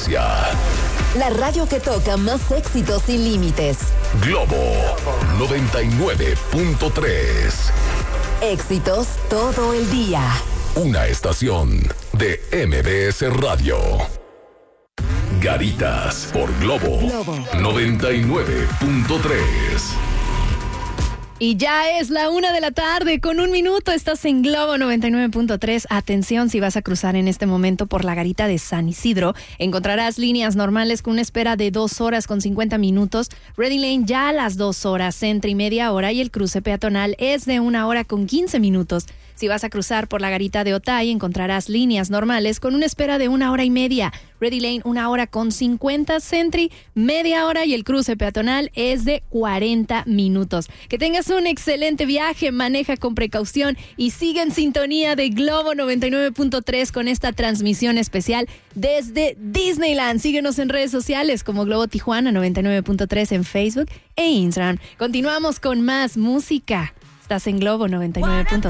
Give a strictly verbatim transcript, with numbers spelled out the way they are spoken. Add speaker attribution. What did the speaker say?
Speaker 1: frecuencia.
Speaker 2: La radio que toca más éxitos sin límites.
Speaker 1: Globo noventa y nueve punto tres.
Speaker 2: Éxitos todo el día.
Speaker 1: Una estación de M B S Radio. Garitas por Globo,
Speaker 2: Globo.
Speaker 1: noventa y nueve punto tres.
Speaker 3: Y ya es la una de la tarde, con un minuto estás en Globo noventa y nueve punto tres. Atención, si vas a cruzar en este momento por la garita de San Isidro, encontrarás líneas normales con una espera de dos horas con cincuenta minutos, Ready Lane ya a las dos horas, Centro y media hora, y el cruce peatonal es de una hora con quince minutos. Si vas a cruzar por la garita de Otay, encontrarás líneas normales con una espera de una hora y media. Ready Lane, una hora con cincuenta, Sentry, media hora, y el cruce peatonal es de cuarenta minutos. Que tengas un excelente viaje, maneja con precaución y sigue en sintonía de Globo noventa y nueve punto tres con esta transmisión especial desde Disneyland. Síguenos en redes sociales como Globo Tijuana noventa y nueve punto tres en Facebook e Instagram. Continuamos con más música. Estás en Globo noventa y nueve punto tres.